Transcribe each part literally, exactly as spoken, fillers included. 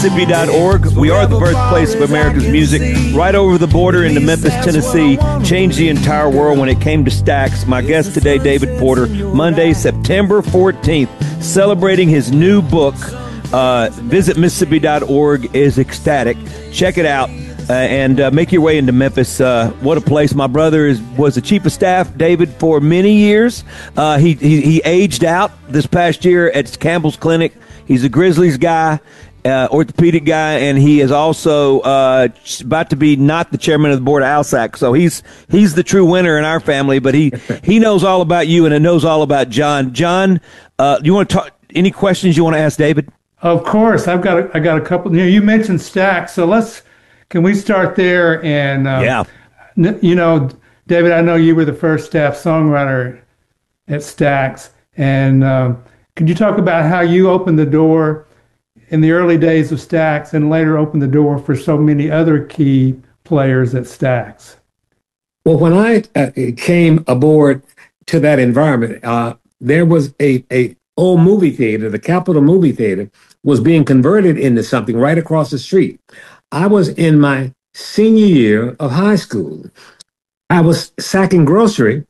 Mississippi dot org. We are the birthplace of America's music. Right over the border into Memphis, Tennessee. Changed the entire world when it came to Stax. My guest today, David Porter. Monday, September fourteenth. Celebrating his new book. Uh, visit Mississippi dot org is ecstatic. Check it out. Uh, and uh, make your way into Memphis. Uh, what a place. My brother is was the chief of staff, David, for many years. Uh, he, he he aged out this past year at Campbell's Clinic. He's a Grizzlies guy, uh, orthopedic guy, and he is also uh, about to be not the chairman of the board of ALSAC. So he's he's the true winner in our family, but he, he knows all about you and it knows all about John. John, uh, you want to talk? Any questions you want to ask David? Of course. I've got a, I got a couple. You know, you mentioned Stax, so let's can we start there? And uh, yeah, n- you know, David, I know you were the first staff songwriter at Stax, and um, could you talk about how you opened the door in the early days of Stax, and later opened the door for so many other key players at Stax? Well, when I uh, came aboard to that environment, uh, there was a a old movie theater, the Capitol Movie Theater, was being converted into something right across the street. I was in my senior year of high school. I was sacking grocery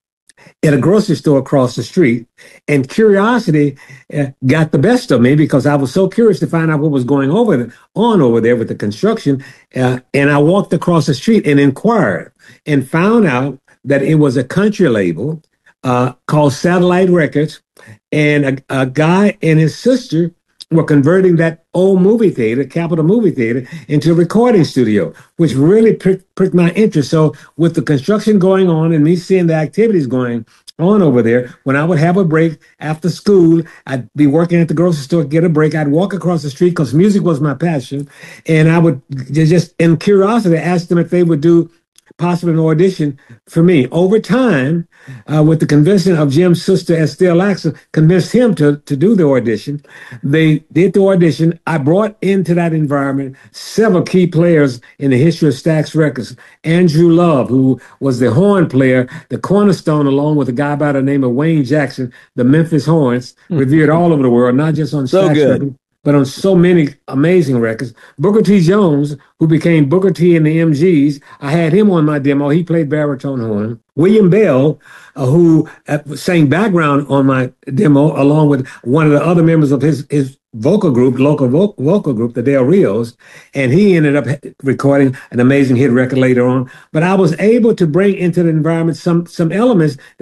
at a grocery store across the street, and curiosity uh, got the best of me because I was so curious to find out what was going over the, on over there with the construction. Uh, and I walked across the street and inquired and found out that it was a country label uh, called Satellite Records, and a, a guy and his sister were converting that old movie theater, Capitol Movie Theater, into a recording studio, which really pricked, pricked my interest. So with the construction going on and me seeing the activities going on over there, when I would have a break after school, I'd be working at the grocery store, get a break. I'd walk across the street because music was my passion. And I would just, in curiosity, ask them if they would do possibly an audition for me. Over time, uh, with the convincing of Jim's sister, Estelle Axel, convinced him to, to do the audition. They did the audition. I brought into that environment several key players in the history of Stax Records. Andrew Love, who was the horn player, the cornerstone, along with a guy by the name of Wayne Jackson, the Memphis Horns, mm-hmm. revered all over the world, not just on so Stax good. Records, but on so many amazing records. Booker T. Jones, who became Booker T in the M Gs, I had him on my demo. He played baritone horn. William Bell, uh, who uh, sang background on my demo, along with one of the other members of his, his vocal group, local vo- vocal group, the Del Rios, and he ended up recording an amazing hit record later on. But I was able to bring into the environment some some elements